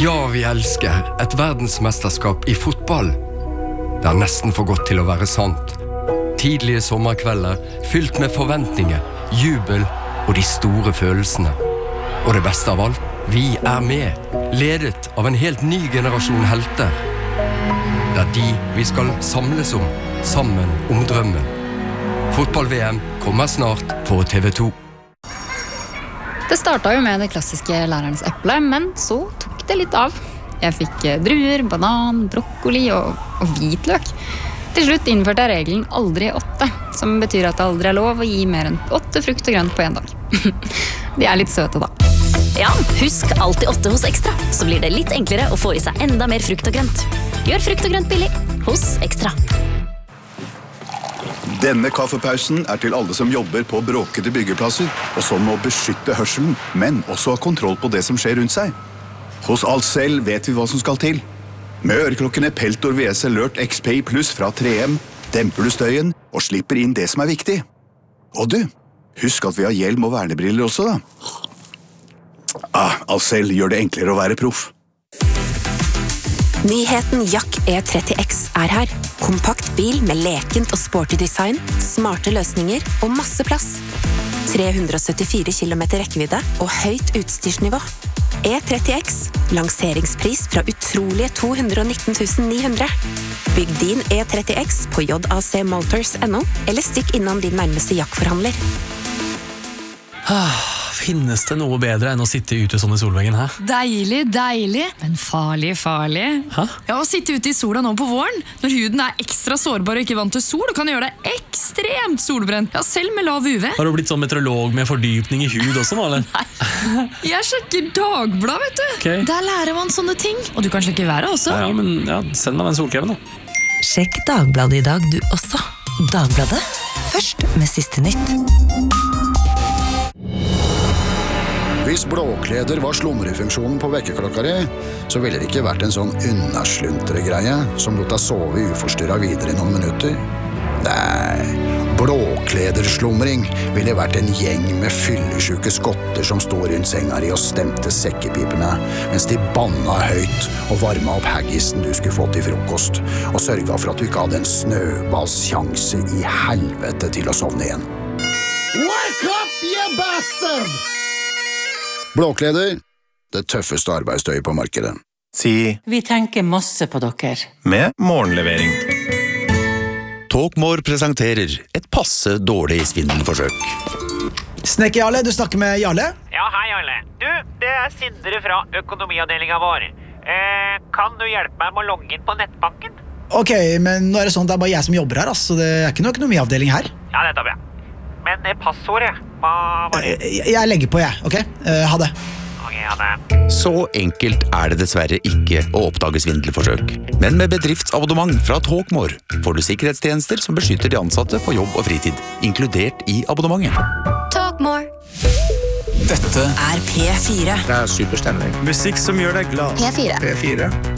Ja, vi elsker et verdensmesterskap I fotball. Det nesten for godt til å være sant. Tidlige sommerkvelder, fylt med forventninger, jubel og de store følelsene. Og det beste av alt, vi med, ledet av en helt ny generasjon helter. Det de vi skal samles om, sammen om drømmen. Fotball-VM kommer snart på TV2. Det startet jo med det klassiske lærerens eple, men så tok det litt av. Jeg fikk druer, banan, brokkoli og hvitløk. Til slutt innførte jeg regelen aldri 8, som betyr at det aldri lov å gi mer enn 8 frukt og grønt på en dag. De litt søte da. Ja, husk alltid 8 hos Ekstra, så blir det litt enklere å få I seg enda mer frukt og grønt. Gjør frukt og grønt billig hos Ekstra. Denne kaffepausen til alle som jobber på bråkete byggeplasser, og som må beskytte hørselen, men også ha kontroll på det som skjer rundt seg. Hos Alcel vet vi hva som skal til. Med øreklokkene Peltor VS Alert XP Plus fra 3M demper du støyen og slipper inn det som viktig. Og du, husk at vi har hjelm og vernebriller også da. Alcel gjør det enklere å være proff. Nyheten Jack E30X her. Kompakt bil med lekent og sporty design, smarte løsninger og masse plass. 374 kilometer rekkevidde og høyt utstyrsnivå. E30X, lanseringspris fra utrolige 219 900. Bygg din E30X på jacmotors.no, eller stikk innom din nærmeste Jack-forhandler. Finnes det noe bedre enn å sitte ute sånn I solveggen, hæ? Deilig, deilig, men farlig, farlig. Hæ? Ja, å sitte ute I sola nå på våren, når huden ekstra sårbar og ikke vant til sol, kan gjøre deg ekstremt solbrent. Ja, selv med lav UV. Har du blitt sånn meteorolog med fordypning I hud også nå, eller? Nei, jeg sjekker Dagblad, vet du. Okay. Der lærer man sånne ting. Og du kan sjekke været også. Ja, men send meg den solkremen da. Sjekk Dagbladet I dag du også. Dagbladet, først med siste nytt. Hvis blåkleder var slumrefunksjonen på vekkerklokka di, så ville det ikke vært en sånn unnasluntre-greie som lot deg sove uforstyrret videre I noen minutter. Nei, blåklederslumring ville vært en gjeng med fyllesyke skotter som stod rundt senga di og stemte sekkepipene, mens de banna høyt og varma opp haggisen du skulle få til frokost, og sørga for at du ikke hadde en snøballsjanse I helvete til å sovne igjen. Wake up, you bastard! Blåkleder, det tøffeste arbeidstøyet på markedet. Si Vi tenker masse på dere. med morgenlevering. Talkmore presenterer et passe dårlig svindelforsøk. Snekker Jarle, du snakker med Jarle? Ja, hei Jarle. Du, det Sindre fra økonomiavdelingen vår. Kan du hjelpe meg med å logge inn på nettbanken? Ok, men nå det sånn at det bare jeg som jobber her, altså. Det ikke noe økonomiavdeling her. Ja, det tar bra. Men passordet, hva var det? Jeg legger på, jeg, ok? Ha det. Ok, ha det. Så enkelt det dessverre ikke å oppdage svindelforsøk. Men med bedriftsabonnement fra Talkmore får du sikkerhetstjenester som beskytter de ansatte på jobb og fritid, inkludert I abonnementet. Talkmore. Dette P4. Det superstemning. musikk som gjør deg glad. P4. P4.